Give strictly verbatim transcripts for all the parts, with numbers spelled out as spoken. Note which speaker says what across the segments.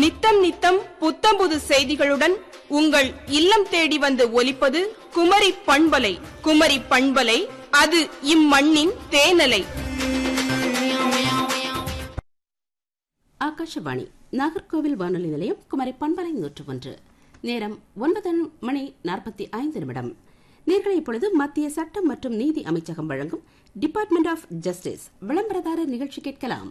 Speaker 1: நித்தம் நித்தம் புத்தம் புது செய்திகளுடன் உங்கள் இல்லம் தேடி வந்து ஒலிப்பது குமரி பண்பலை. குமரி பண்பலை, அது இம்மண்ணின் தேனலை.
Speaker 2: ஆகாஷவாணி நாகர்கோவில் வானொலி நிலையம், குமரி பண்பலை நூற்று ஒன்று. நேரம் ஒன்பது மணி நாற்பத்தி ஐந்து நிமிடம். நேர்களை இப்பொழுது மத்திய சட்டம் மற்றும் நீதி அமைச்சகம் வழங்கும் டிபார்ட்மெண்ட் ஆஃப் ஜஸ்டிஸ் விளம்பரதாரர் நிகழ்ச்சி கேட்கலாம்.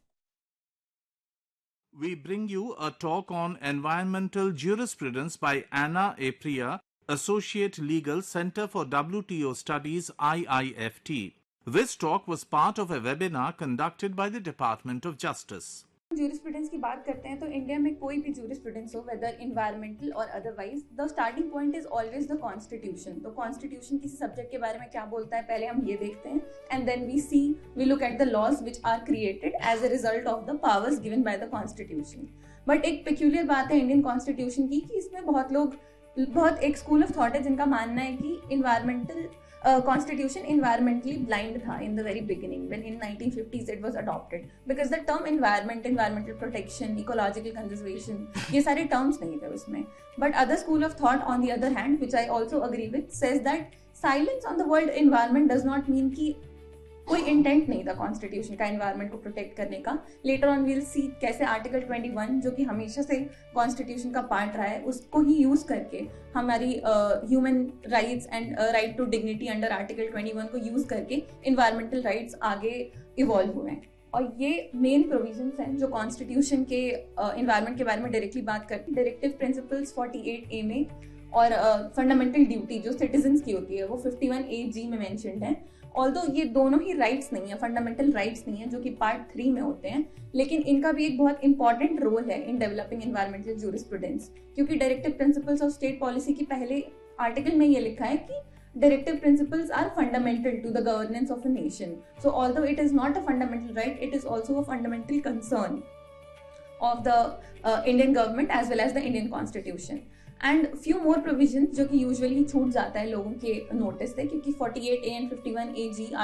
Speaker 3: We bring you a talk on environmental jurisprudence by Anna Apria, Associate Legal Center for W T O Studies I I F T. This talk was part of a webinar conducted by the Department of Justice.
Speaker 4: Jurisprudence की बात करते हैं तो India में कोई भी jurisprudence हो, weather environmental और otherwise, the starting point is always the constitution. तो कॉन्स्टिट्यूशन किसी सब्जेक्ट के बारे में क्या बोलता है, पहले हम ये देखते हैं, and then we C we look at the laws which are created as a result of the powers given by the constitution. But एक पेक्यूलियर बात है इंडियन कॉन्स्टिट्यूशन की कि इसमें बहुत लोग, बहुत एक स्कूल ऑफ थॉट है जिनका मानना है कि इन्वायरमेंटल कॉन्स्टिट्यूशन इन्वायरमेंटली ब्लाइंड था in the very beginning when in nineteen fifties it was adopted, because the term environment, environmental protection, ecological conservation, ये सारे टर्म्स नहीं थे उसमें. But other school of thought on the other hand, which I also agree with, says that silence on the word environment does not mean कि कोई intent नहीं था constitution का एनवायरनमेंट को प्रोटेक्ट करने का. लेटर ऑन वील सी कैसे article इक्कीस, जो कि हमेशा से कॉन्स्टिट्यूशन का पार्ट रहा है, उसको ही यूज करके हमारी human rights and right to dignity under article इक्कीस को यूज करके इन्वायरमेंटल राइट्स आगे इवॉल्व हुए हैं. और ये मेन प्रोविजंस हैं जो कॉन्स्टिट्यूशन के इन्वायरमेंट uh, के बारे में डायरेक्टली बात करती है. डायरेक्टिव प्रिंसिपल्स अड़तालीस ए में और फंडामेंटल uh, ड्यूटी जो सिटीजन्स की होती है वो इक्यावन ए जी में मेंशन्ड है. ऑल्दो ये दोनों ही राइट्स नहीं है, फंडामेंटल राइट्स नहीं है, जो कि पार्ट थ्री में होते हैं, लेकिन इनका भी एक बहुत इंपॉर्टेंट रोल है इन डेवलपिंग एनवायरमेंटल ज्यूरिस्प्रूडेंस. क्योंकि directive principles of state policy की पहले आर्टिकल में ये लिखा है कि directive principles are fundamental to the governance of a nation. So although it is not a fundamental right, it is also a fundamental concern of the Indian government as well as the Indian constitution. And few more provision जो कि usually छूट जाता है लोगों के notice से, क्योंकि अड़तालीस ए एंड इक्यावन ए जी